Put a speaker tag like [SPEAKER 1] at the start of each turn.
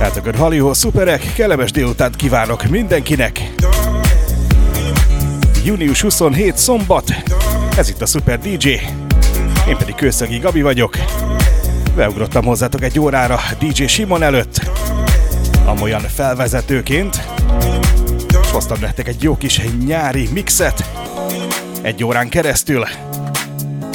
[SPEAKER 1] Hát akkor halihó szuperek, kellemes délutánt kívánok mindenkinek! Június 27 szombat, ez itt a Super DJ, én pedig Kőszegi Gabi vagyok. Beugrottam hozzátok egy órára DJ Simon előtt, amolyan felvezetőként, és hoztam nektek egy jó kis nyári mixet, egy órán keresztül.